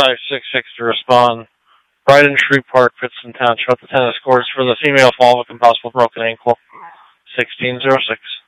566 to respond. Brighton, Shreveport, Pittston Township. The tennis courts for the female fall with impossible broken ankle. 1606.